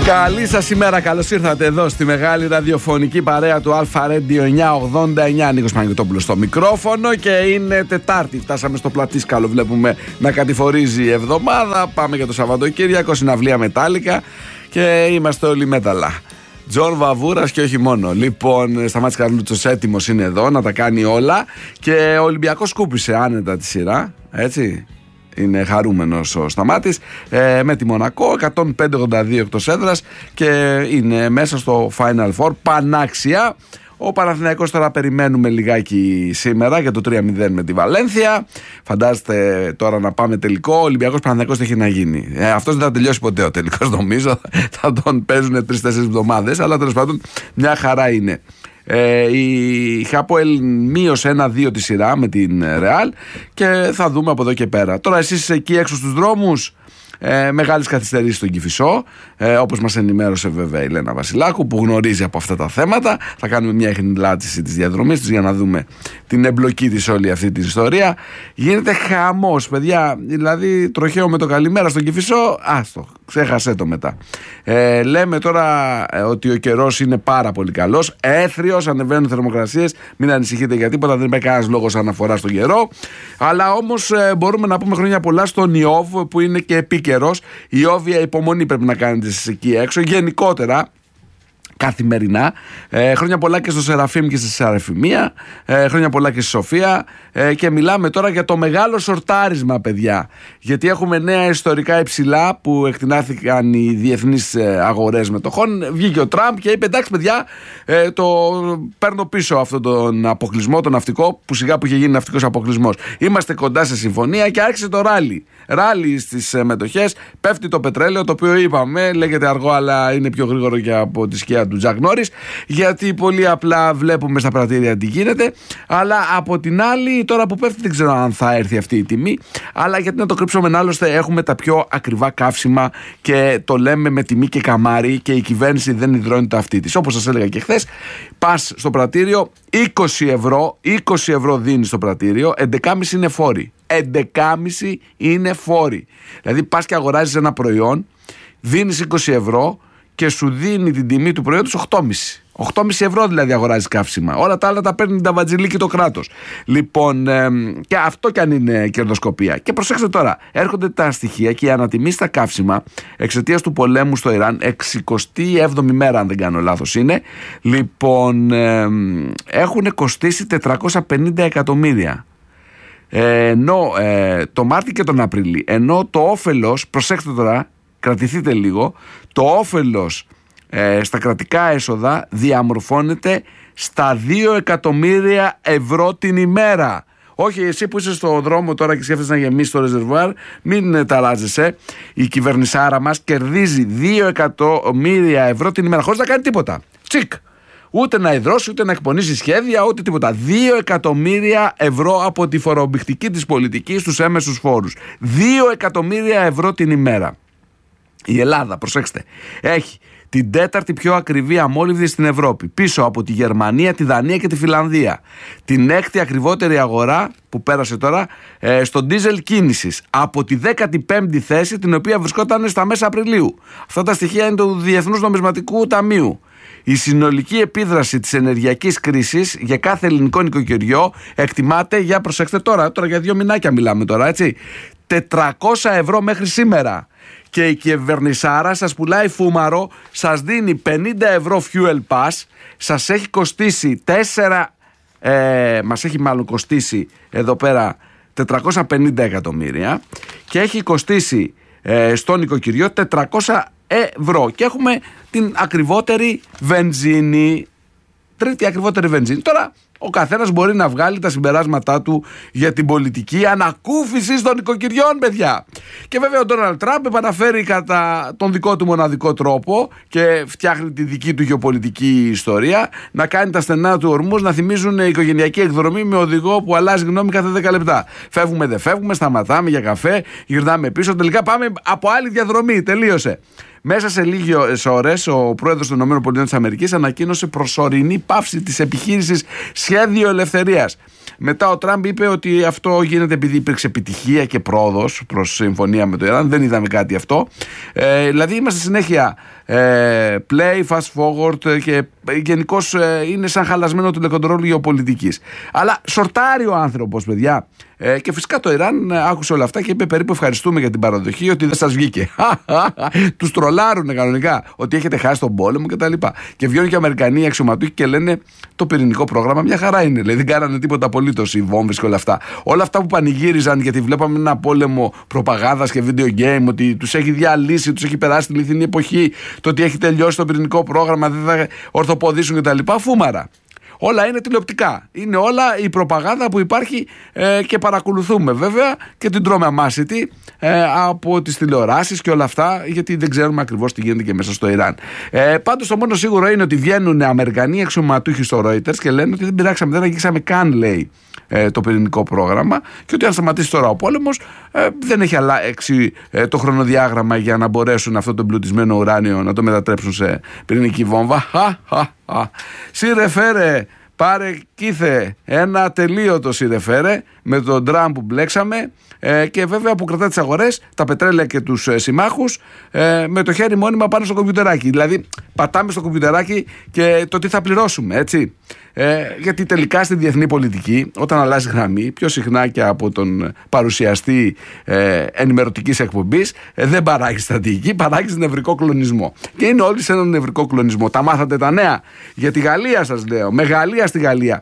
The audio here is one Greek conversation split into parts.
Καλή σας ημέρα, καλώς ήρθατε εδώ στη μεγάλη ραδιοφωνική παρέα του Αλφα Radio 989. Νίκος Παναγιωτόπουλος στο μικρόφωνο και είναι Τετάρτη. Φτάσαμε στο πλατήσκαλο, βλέπουμε να κατηφορίζει η εβδομάδα. Πάμε για το Σαββατοκύριακο, συναυλία Μετάλλικα και είμαστε όλοι μέταλλα. Τζον Βαβούρας και όχι μόνο. Λοιπόν, Σταμάτης Καρλούτσος έτοιμος είναι εδώ να τα κάνει όλα και ο Ολυμπιακός σκούπισε άνετα τη σειρά, έτσι. Είναι χαρούμενος ο Σταμάτης με τη Μονακό, 105-82 εκτός έδρας και είναι μέσα στο Final Four πανάξια. Ο Παναθηναϊκός τώρα περιμένουμε λιγάκι σήμερα για το 3-0 με τη Βαλένθια. Φαντάζεστε τώρα να πάμε τελικό. Ο Ολυμπιακός Παναθηναϊκός έχει να γίνει. Αυτός δεν θα τελειώσει ποτέ ο τελικός, νομίζω. Θα τον παίζουν 3-4 εβδομάδες, αλλά τέλος πάντων μια χαρά είναι. Η Χάποελ μείωσε 1-2 τη σειρά με την Ρεάλ και θα δούμε από εδώ και πέρα. Τώρα εσείς εκεί έξω στους δρόμους, μεγάλες καθυστερήσεις στον Κηφισό, όπως μας ενημέρωσε βέβαια η Λένα Βασιλάκου που γνωρίζει από αυτά τα θέματα. Θα κάνουμε μια εχνηλάτηση της διαδρομής της για να δούμε την εμπλοκή της όλη αυτή την ιστορία. Γίνεται χαμός, παιδιά, δηλαδή τροχαίο με το καλημέρα στον Κηφισό, άστο, ξέχασέ το μετά. Λέμε τώρα ότι ο καιρός είναι πάρα πολύ καλός, έθριος, ανεβαίνουν οι θερμοκρασίες, μην ανησυχείτε για τίποτα, δεν υπάρχει κανένας λόγος αναφορά στον καιρό. Αλλά όμως μπορούμε να πούμε χρόνια πολλά στον Ιώβ που είναι και επίκαιρος. Η Ιώβια υπομονή πρέπει να κάνετε εσείς εκεί έξω, γενικότερα. Καθημερινά. Χρόνια πολλά και στο Σεραφείμ και στη Σεραφημία. Χρόνια πολλά και στη Σοφία. Και μιλάμε τώρα για το μεγάλο σορτάρισμα, παιδιά. Γιατί έχουμε νέα ιστορικά υψηλά που εκτινάχθηκαν οι διεθνείς αγορές μετοχών. Βγήκε ο Τραμπ και είπε: εντάξει, παιδιά, το παίρνω πίσω αυτόν τον αποκλεισμό, τον ναυτικό, που σιγά που είχε γίνει ναυτικός αποκλεισμός. Είμαστε κοντά σε συμφωνία και άρχισε το ράλι. Ράλι στις μετοχές. Πέφτει το πετρέλαιο, το οποίο είπαμε, λέγεται αργό, αλλά είναι πιο γρήγορο και από τη σκιά του Τζακ Νόρις, γιατί πολύ απλά βλέπουμε στα πρατήρια τι γίνεται. Αλλά από την άλλη, τώρα που πέφτει, δεν ξέρω αν θα έρθει αυτή η τιμή. Αλλά γιατί να το κρύψουμε, άλλωστε έχουμε τα πιο ακριβά καύσιμα και το λέμε με τιμή και καμάρι και η κυβέρνηση δεν υδρώνει το αυτί της. Όπως σας έλεγα και χθες, πας στο πρατήριο, 20 ευρώ δίνει στο πρατήριο, 11,5 είναι φόροι. 11,5 είναι φόροι. Δηλαδή πας και αγοράζεις ένα προϊόν, δίνεις 20 ευρώ και σου δίνει την τιμή του προϊόντος 8,5. 8,5 ευρώ δηλαδή αγοράζεις καύσιμα. Όλα τα άλλα τα παίρνει τα βατζιλίκη το κράτος. Λοιπόν, και αυτό κι αν είναι κερδοσκοπία. Και προσέξτε τώρα, έρχονται τα στοιχεία και οι ανατιμήσεις στα καύσιμα εξαιτίας του πολέμου στο Ιράν, 67η μέρα, αν δεν κάνω λάθος είναι. Λοιπόν, έχουν κοστίσει 450 εκατομμύρια. Ενώ το Μάρτιο και τον Απρίλιο, ενώ το όφελος, προσέξτε τώρα, κρατηθείτε λίγο, το όφελος στα κρατικά έσοδα διαμορφώνεται στα 2 εκατομμύρια ευρώ την ημέρα. Όχι, εσύ που είσαι στο δρόμο τώρα και σκέφτεσαι να γεμίσει το ρεζερβουάρ, μην ταράζεσαι. Η κυβερνησάρα μας κερδίζει 2 εκατομμύρια ευρώ την ημέρα χωρίς να κάνει τίποτα. Τσικ! Ούτε να ιδρώσει, ούτε να εκπονήσει σχέδια, ούτε τίποτα. 2 εκατομμύρια ευρώ από τη φορομπηχτική της πολιτική στους έμεσους φόρους. 2 εκατομμύρια ευρώ την ημέρα. Η Ελλάδα, προσέξτε, έχει την 4η πιο ακριβή αμόλυβδη στην Ευρώπη, πίσω από τη Γερμανία, τη Δανία και τη Φιλανδία. Την 6η ακριβότερη αγορά που πέρασε τώρα στο ντίζελ κίνησης, από τη 15η θέση, την οποία βρισκόταν στα μέσα Απριλίου. Αυτά τα στοιχεία είναι του Διεθνούς Νομισματικού Ταμείου. Η συνολική επίδραση της ενεργειακής κρίσης για κάθε ελληνικό νοικοκυριό εκτιμάται για, προσέξτε τώρα για 2 μηνάκια μιλάμε τώρα, έτσι, 400 ευρώ μέχρι σήμερα. Και η κυβερνησάρα σας πουλάει φούμαρο, σας δίνει 50 ευρώ fuel pass, σας έχει κοστίσει μας έχει μάλλον κοστίσει εδώ πέρα 450 εκατομμύρια και έχει κοστίσει στο νοικοκυριό 400 ευρώ και έχουμε την ακριβότερη βενζίνη, τρίτη ακριβότερη βενζίνη. Τώρα ο καθένας μπορεί να βγάλει τα συμπεράσματά του για την πολιτική ανακούφιση των νοικοκυριών, παιδιά. Και βέβαια ο Ντόναλντ Τραμπ επαναφέρει κατά τον δικό του μοναδικό τρόπο και φτιάχνει τη δική του γεωπολιτική ιστορία να κάνει τα στενά του ορμούς να θυμίζουν οικογενειακή εκδρομή με οδηγό που αλλάζει γνώμη κάθε 10 λεπτά. Φεύγουμε, δεν φεύγουμε, σταματάμε για καφέ, γυρνάμε πίσω, τελικά πάμε από άλλη διαδρομή. Τελείωσε. Μέσα σε λίγες ώρες ο πρόεδρος των ΗΠΑ ανακοίνωσε προσωρινή πάυση της επιχείρησης Σχέδιο Ελευθερίας. Μετά ο Τραμπ είπε ότι αυτό γίνεται επειδή υπήρξε επιτυχία και πρόοδος προς συμφωνία με το Ιράν. Δεν είδαμε κάτι αυτό. Δηλαδή είμαστε συνέχεια play, fast forward και γενικώς είναι σαν χαλασμένο τηλεκοντρόλ πολιτικής. Αλλά σορτάρει ο άνθρωπος, παιδιά. Και φυσικά το Ιράν άκουσε όλα αυτά και είπε περίπου ευχαριστούμε για την παραδοχή, ότι δεν σας βγήκε. Τους τρολάρουνε κανονικά ότι έχετε χάσει τον πόλεμο κτλ. Και βγαίνουν και οι Αμερικανοί αξιωματούχοι και λένε το πυρηνικό πρόγραμμα μια χαρά είναι. Δηλαδή δεν κάνανε τίποτα απολύτως οι βόμβες και όλα αυτά. Όλα αυτά που πανηγύριζαν γιατί βλέπαμε ένα πόλεμο προπαγάνδας και video game, ότι τους έχει διαλύσει, τους έχει περάσει τη λιθινή εποχή, το ότι έχει τελειώσει το πυρηνικό πρόγραμμα, δεν θα ορθοποδήσουν κτλ. Φούμαρα. Όλα είναι τηλεοπτικά. Είναι όλα η προπαγάνδα που υπάρχει και παρακολουθούμε βέβαια και την τρώμε αμάσιτη από τις τηλεοράσεις και όλα αυτά, γιατί δεν ξέρουμε ακριβώς τι γίνεται και μέσα στο Ιράν. Πάντως το μόνο σίγουρο είναι ότι βγαίνουν Αμερικανοί αξιωματούχοι στο Reuters και λένε ότι δεν πειράξαμε, δεν αγγίξαμε καν, λέει, το πυρηνικό πρόγραμμα, και ότι αν σταματήσει τώρα ο πόλεμος δεν έχει αλλάξει το χρονοδιάγραμμα για να μπορέσουν αυτό το εμπλουτισμένο ουράνιο να το μετατρέψουν σε πυρηνική βόμβα. Σιρεφέρε, πάρε κήθε ένα τελείωτο σιρεφέρε με τον Τραμπ που μπλέξαμε, και βέβαια που κρατά τις αγορές, τα πετρέλαια και τους συμμάχους με το χέρι μόνιμα πάνω στο κομπιουτεράκι. Δηλαδή πατάμε στο κομπιουτεράκι και το τι θα πληρώσουμε, έτσι. Γιατί τελικά στη διεθνή πολιτική, όταν αλλάζει γραμμή, πιο συχνά και από τον παρουσιαστή ενημερωτικής εκπομπής, δεν παράγει στρατηγική, παράγει νευρικό κλονισμό. Και είναι όλοι σε έναν νευρικό κλονισμό. Τα μάθατε τα νέα? Για τη Γαλλία σας λέω, μεγαλεία στη Γαλλία.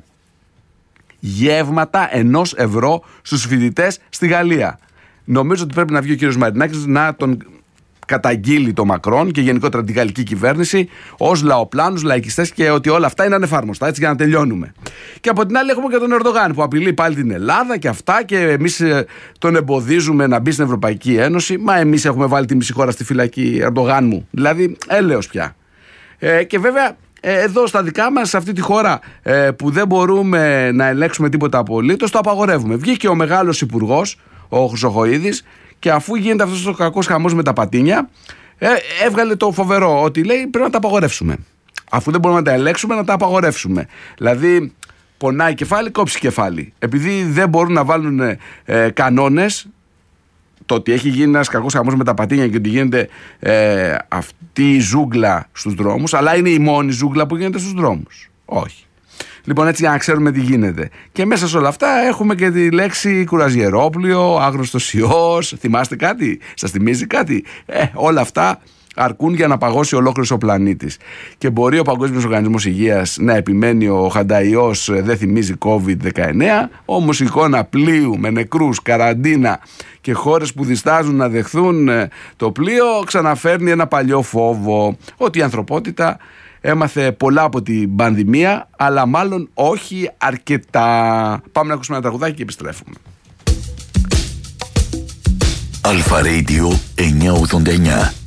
Γεύματα 1 ευρώ στους φοιτητές στη Γαλλία. Νομίζω ότι πρέπει να βγει ο κύριος Μαρινάκης να τον καταγγείλει το Μακρόν και γενικότερα την γαλλική κυβέρνηση ως λαοπλάνους, λαϊκιστές, και ότι όλα αυτά είναι ανεφάρμοστα, έτσι, για να τελειώνουμε. Και από την άλλη έχουμε και τον Ερντογάν που απειλεί πάλι την Ελλάδα και αυτά, και εμείς τον εμποδίζουμε να μπει στην Ευρωπαϊκή Ένωση. Μα εμείς έχουμε βάλει τη μισή χώρα στη φυλακή, Ερντογάν μου. Δηλαδή έλεος πια. Και βέβαια εδώ στα δικά μας, σε αυτή τη χώρα που δεν μπορούμε να ελέγξουμε τίποτα απολύτως, το απαγορεύουμε. Βγήκε ο μεγάλος υπουργός, ο Χρυσοχοΐδης, και αφού γίνεται αυτός ο κακός χαμός με τα πατίνια, έβγαλε το φοβερό ότι λέει πρέπει να τα απαγορεύσουμε. Αφού δεν μπορούμε να τα ελέγξουμε, να τα απαγορεύσουμε. Δηλαδή πονάει κεφάλι, κόψει κεφάλι. Επειδή δεν μπορούν να βάλουν κανόνες, το ότι έχει γίνει ένας κακός χαμός με τα πατίνια και ότι γίνεται αυτή η ζούγκλα στους δρόμους, αλλά είναι η μόνη ζούγκλα που γίνεται στους δρόμους. Όχι. Λοιπόν, έτσι για να ξέρουμε τι γίνεται. Και μέσα σε όλα αυτά έχουμε και τη λέξη κουραζιερόπλοιο, άγνωστος ιός. Θυμάστε κάτι? Σας θυμίζει κάτι? Όλα αυτά αρκούν για να παγώσει ολόκληρος ο πλανήτης. Και μπορεί ο Παγκόσμιος Οργανισμός Υγείας να επιμένει ο χανταϊός δεν θυμίζει COVID-19, όμως η εικόνα πλοίου με νεκρούς, καραντίνα και χώρες που διστάζουν να δεχθούν το πλοίο ξαναφέρνει ένα παλιό φόβο ότι η ανθρωπότητα έμαθε πολλά από την πανδημία, αλλά μάλλον όχι αρκετά. Πάμε να ακούσουμε ένα τραγουδάκι και επιστρέφουμε. Αλφα Radio 989.